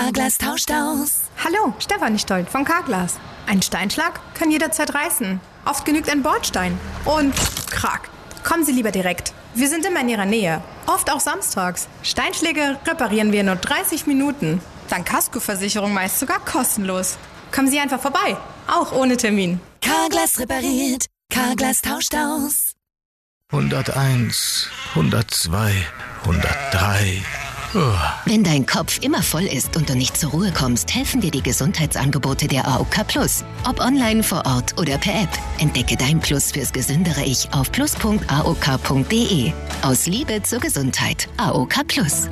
Carglass tauscht aus. Hallo, Stefanie Stoll von Carglass. Ein Steinschlag kann jederzeit reißen. Oft genügt ein Bordstein. Und krack. Kommen Sie lieber direkt. Wir sind immer in Ihrer Nähe. Oft auch samstags. Steinschläge reparieren wir in nur 30 Minuten. Dank Kaskoversicherung meist sogar kostenlos. Kommen Sie einfach vorbei. Auch ohne Termin. Carglass repariert. Carglass tauscht aus. 101, 102, 103. Wenn dein Kopf immer voll ist und du nicht zur Ruhe kommst, helfen dir die Gesundheitsangebote der AOK Plus. Ob online, vor Ort oder per App. Entdecke dein Plus fürs gesündere Ich auf plus.aok.de. Aus Liebe zur Gesundheit. AOK Plus.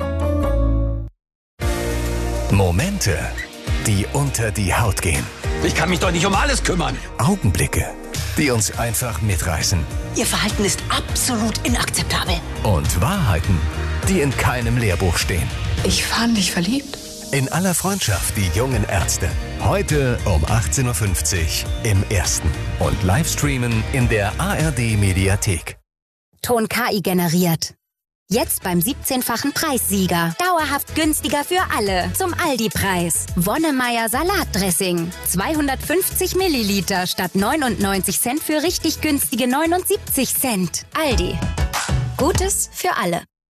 Momente, die unter die Haut gehen. Ich kann mich doch nicht um alles kümmern. Augenblicke, die uns einfach mitreißen. Ihr Verhalten ist absolut inakzeptabel. Und Wahrheiten, die in keinem Lehrbuch stehen. Ich fand dich verliebt. In aller Freundschaft, die jungen Ärzte. Heute um 18.50 Uhr im Ersten. Und Livestreamen in der ARD-Mediathek. Ton KI generiert. Jetzt beim 17-fachen Preissieger. Dauerhaft günstiger für alle. Zum Aldi-Preis. Wonnemeier Salatdressing. 250 Milliliter statt 99 Cent für richtig günstige 79 Cent. Aldi. Gutes für alle.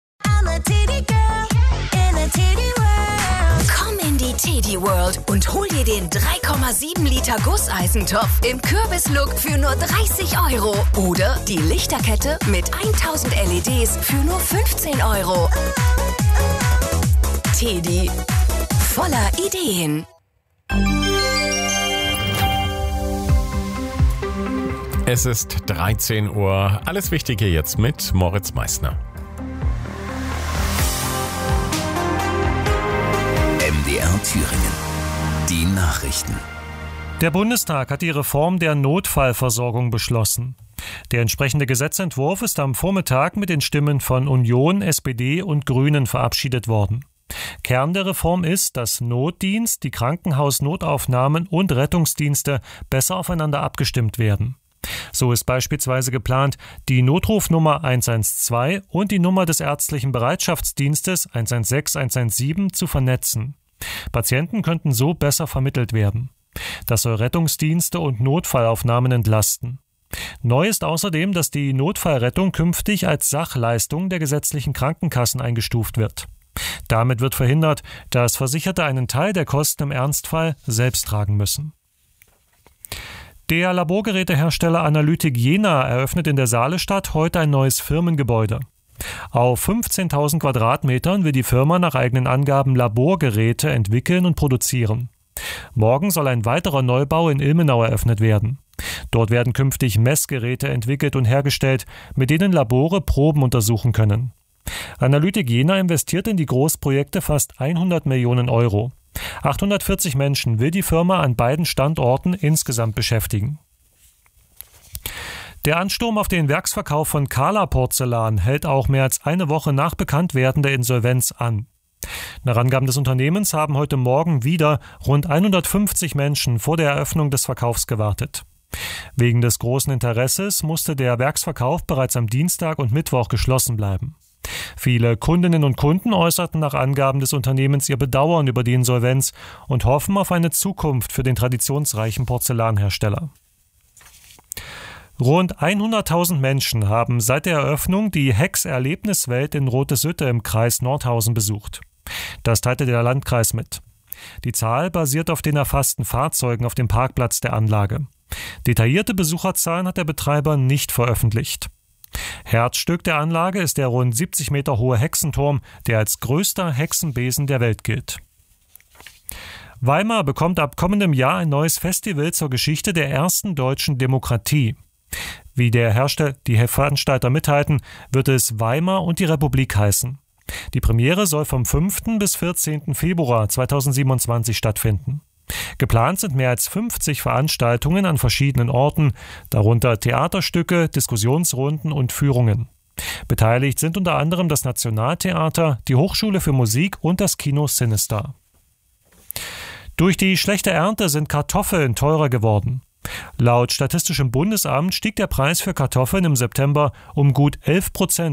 Komm in die Teddy World und hol dir den 3,7 Liter Gusseisentopf im Kürbislook für nur 30 € oder die Lichterkette mit 1000 LEDs für nur 15 €. Teddy. Voller Ideen. Es ist 13 Uhr. Alles Wichtige jetzt mit Moritz Meissner. MDR Thüringen. Die Nachrichten. Der Bundestag hat die Reform der Notfallversorgung beschlossen. Der entsprechende Gesetzentwurf ist am Vormittag mit den Stimmen von Union, SPD und Grünen verabschiedet worden. Kern der Reform ist, dass Notdienst, die Krankenhausnotaufnahmen und Rettungsdienste besser aufeinander abgestimmt werden. So ist beispielsweise geplant, die Notrufnummer 112 und die Nummer des ärztlichen Bereitschaftsdienstes 116, 117 zu vernetzen. Patienten könnten so besser vermittelt werden. Das soll Rettungsdienste und Notfallaufnahmen entlasten. Neu ist außerdem, dass die Notfallrettung künftig als Sachleistung der gesetzlichen Krankenkassen eingestuft wird. Damit wird verhindert, dass Versicherte einen Teil der Kosten im Ernstfall selbst tragen müssen. Der Laborgerätehersteller Analytik Jena eröffnet in der Saalestadt heute ein neues Firmengebäude. Auf 15.000 Quadratmetern will die Firma nach eigenen Angaben Laborgeräte entwickeln und produzieren. Morgen soll ein weiterer Neubau in Ilmenau eröffnet werden. Dort werden künftig Messgeräte entwickelt und hergestellt, mit denen Labore Proben untersuchen können. Analytik Jena investiert in die Großprojekte fast 100 Millionen €. 840 Menschen will die Firma an beiden Standorten insgesamt beschäftigen. Der Ansturm auf den Werksverkauf von Kala Porzellan hält auch mehr als eine Woche nach Bekanntwerden der Insolvenz an. Nach Angaben des Unternehmens haben heute Morgen wieder rund 150 Menschen vor der Eröffnung des Verkaufs gewartet. Wegen des großen Interesses musste der Werksverkauf bereits am Dienstag und Mittwoch geschlossen bleiben. Viele Kundinnen und Kunden äußerten nach Angaben des Unternehmens ihr Bedauern über die Insolvenz und hoffen auf eine Zukunft für den traditionsreichen Porzellanhersteller. Rund 100.000 Menschen haben seit der Eröffnung die Hex-Erlebniswelt in Rote-Sütte im Kreis Nordhausen besucht. Das teilte der Landkreis mit. Die Zahl basiert auf den erfassten Fahrzeugen auf dem Parkplatz der Anlage. Detaillierte Besucherzahlen hat der Betreiber nicht veröffentlicht. Herzstück der Anlage ist der rund 70 Meter hohe Hexenturm, der als größter Hexenbesen der Welt gilt. Weimar bekommt ab kommendem Jahr ein neues Festival zur Geschichte der ersten deutschen Demokratie. Wie die Veranstalter mitteilten, wird es Weimar und die Republik heißen. Die Premiere soll vom 5. bis 14. Februar 2027 stattfinden. Geplant sind mehr als 50 Veranstaltungen an verschiedenen Orten, darunter Theaterstücke, Diskussionsrunden und Führungen. Beteiligt sind unter anderem das Nationaltheater, die Hochschule für Musik und das Kino Sinister. Durch die schlechte Ernte sind Kartoffeln teurer geworden. Laut Statistischem Bundesamt stieg der Preis für Kartoffeln im September um gut 11%